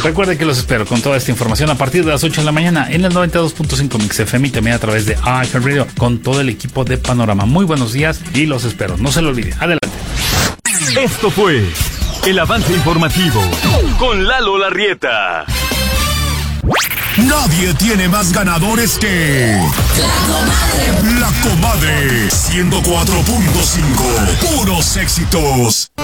Recuerden que los espero con toda esta información a partir de las 8 de la mañana en el 92.5 Mix FM y también a través de iHeartRadio con todo el equipo de Panorama. Muy buenos días y los espero. No se lo olviden. Adelante. Esto fue el avance informativo con Lalo Larrieta. Nadie tiene más ganadores que La Comadre 104.5. Puros éxitos.